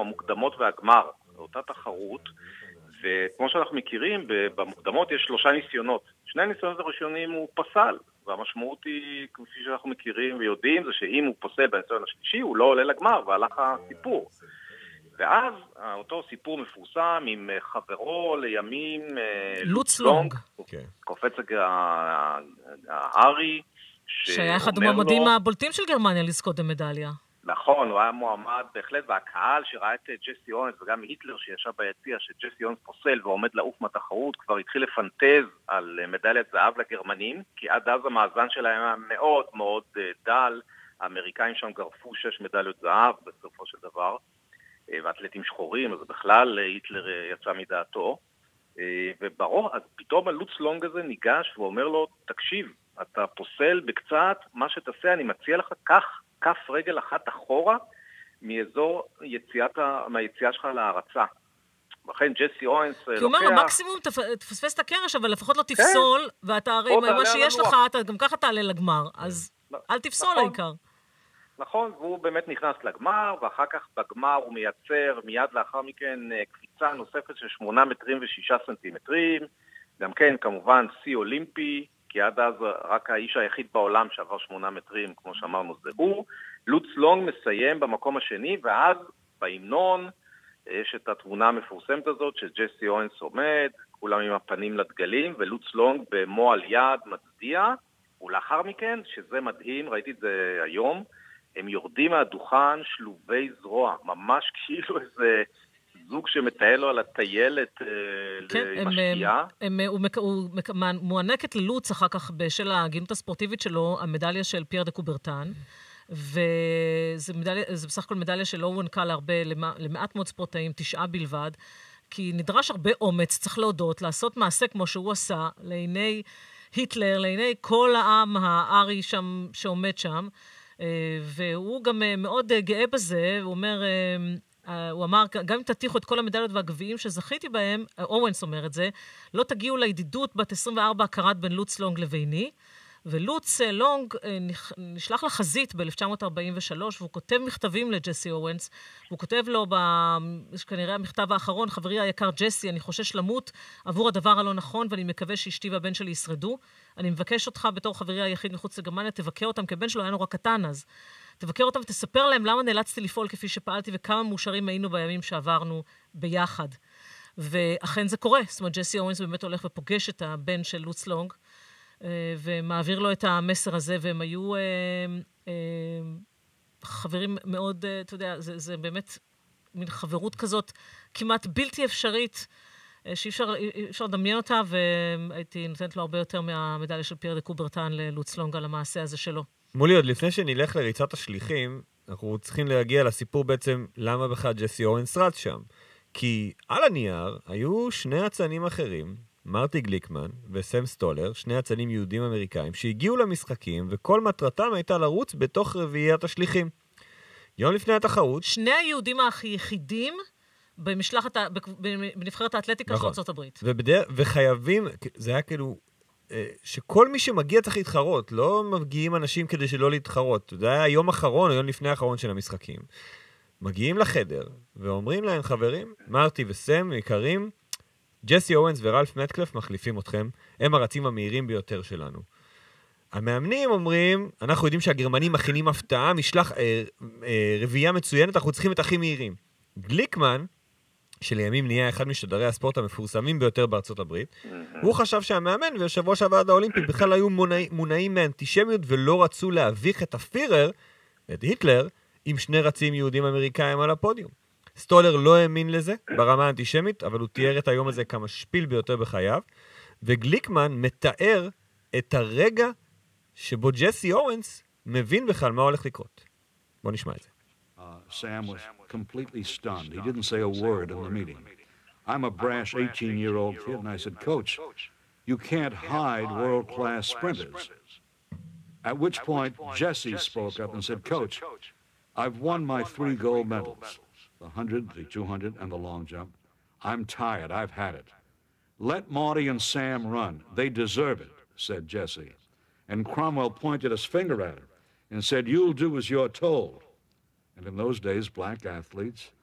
המוקדמות והגמר, אותה תחרות, וכמו שאנחנו מכירים, במוקדמות יש 3 ניסיונות. 2 ניסיונות הראשונים הוא פסל, והמשמעות היא, כפי שאנחנו מכירים ויודעים, זה שאם הוא פוסל בניסיון השלישי, הוא לא עולה לגמר, והלך הסיפור. ואז אותו סיפור מפורסם עם חברו לימים, לוץ לונג. קופץ הארי, שהיה אחד המועמדים הבולטים של גרמניה לזכות במדליה. נכון, הוא היה מועמד בהחלט, והקהל שראה את ג'סי אונס, וגם היטלר שישב ביציע שג'סי אונס פוסל ועומד לעוף מהתחרות, כבר התחיל לפנטז על מדליית זהב לגרמנים, כי עד אז המאזן שלהם היה מאוד מאוד דל, האמריקאים שם גרפו 6 מדליות זהב בסופו של דבר, ואתלטים שחורים, אז בכלל היטלר יצא מדעתו, וברור, אז פתאום הלוץ לונג הזה ניגש ואומר לו, תקשיב, אתה פוסל בקצת, מה שתעשה, אני מציע לך כף רגל אחת אחורה מאזור מהיציאה שלך להרצה. לכן ג'סי אוינס לוקח... כי הוא אומר, מקסימום תפספס את הקרש, אבל לפחות לא תפסול, ואתה הרי מה שיש לך, גם ככה תעלה לגמר, אז אל תפסול העיקר. נכון, והוא באמת נכנס לגמר, ואחר כך בגמר הוא מייצר מיד לאחר מכן קפיצה נוספת של 8 מטרים ו6 סנטימטרים, גם כן כמובן שיא אולימפי, כי עד אז רק האיש היחיד בעולם שעבר 8 מטרים, כמו שאמרנו, זה הוא. לוץ לונג מסיים במקום השני, ואז בהמנון יש את התמונה המפורסמת הזאת של ג'סי אוינס עומד, כולם עם הפנים לדגלים, ולוץ לונג במו על יד מצדיע, ולאחר מכן, שזה מדהים, ראיתי את זה היום, הם יורדים מהדוכן שלובי זרוע, ממש כאילו איזה זוג שמטייל לו על הטיילת למשקיעה. הוא מוענקת ללוץ אחר כך בשל ההגינות הספורטיבית שלו, המדליה של פייר דה קוברטן, וזה בסך הכל מדליה שלא הוענקה למעט מאוד ספורטאים, 9 בלבד, כי נדרש הרבה אומץ, צריך להודות, לעשות מעשה כמו שהוא עשה, לעיני היטלר, לעיני כל העם הארי שם, שעומד שם, והוא גם מאוד גאה בזה, הוא אמר, גם אם תתיחו את כל המדליות והגביעים שזכיתי בהם, אורנס אומר את זה, לא תגיעו לידידות בת 24 הכרת בין לוץ לונג לביני, ולוץ לונג נשלח לחזית ב-1943, והוא כותב מכתבים לג'סי אורנס, והוא כותב לו, כנראה המכתב האחרון, חברי היקר ג'סי, אני חושש למות עבור הדבר הלא נכון, ואני מקווה שאשתי והבן שלי ישרדו. אני מבקש אותך בתור חברי היחיד מחוץ לגרמניה, תבקר אותם, כי הבן שלו היה נורא קטן אז. תבקר אותם ותספר להם למה נאלצתי לפעול כפי שפעלתי, וכמה מאושרים היינו בימים שעברנו ביחד. ואכן זה קורה. זאת אומרת, ג'סי אורנס באמת הולך ופוגש את הבן של לוץ לונג, ומעביר לו את המסר הזה, והם היו חברים מאוד, אתה יודע, זה באמת מין חברות כזאת כמעט בלתי אפשרית, שאי אפשר לדמיין אותה, והייתי נותנת לו הרבה יותר מהמדליה של פייר דה קוברטן ללוץ לונג על המעשה הזה שלו. מולי, עוד לפני שנלך לריצת השליחים, אנחנו צריכים להגיע לסיפור בעצם למה בכלל ג'סי אורנס רץ שם. כי על הנייר היו 2 אצנים אחרים, מרטי גליקמן וסם סטולר, 2 אצנים יהודים אמריקאים, שהגיעו למשחקים, וכל מטרתם הייתה לרוץ בתוך רביעיית השליחים. יום לפני התחרות... 2 היהודים היחידים בנבחרת האתלטיקה של ארצות הברית. וחייבים, זה היה כאילו, שכל מי שמגיע צריך להתחרות, לא מגיעים אנשים כדי שלא להתחרות. זה היה היום אחרון, או יום לפני האחרון של המשחקים. מגיעים לחדר, ואומרים להם, חברים, מרטי וסם, יקרים, ג'סי אורנס ורלף מטקלף מחליפים אתכם, הם הרצים המהירים ביותר שלנו. המאמנים אומרים, אנחנו יודעים שהגרמנים מכינים הפתעה, משלח רביעייה מצוינת, אנחנו צריכים את הכי מהירים. גליקמן, שלימים נהיה אחד משדרי הספורט המפורסמים ביותר בארצות הברית, הוא חשב שהמאמן ויושב ראש הוועד האולימפי בכלל היו מונעים מאנטישמיות ולא רצו להביך את הפירר, את היטלר, עם 2 רצים יהודים אמריקאים על הפודיום. סטולר לא האמין לזה ברמה האנטישמית, אבל הוא תיאר את היום הזה כמשפיל ביותר בחייו, וגליקמן מתאר את הרגע שבו ג'סי אורנס מבין בכלל מה הולך לקרות. בוא נשמע את זה. Sam was completely stunned. He didn't say a word in the meeting. I'm a brash 18-year-old kid, and I said, Coach, you can't hide world-class sprinters. At which point, Jesse spoke up and said, Coach, I've won my 3 gold medals, the 100, the 200, and the long jump. I'm tired. I've had it. Let Marty and Sam run. They deserve it, said Jesse. And Cromwell pointed his finger at him and said, you'll do as you're told. And in those days, black athletes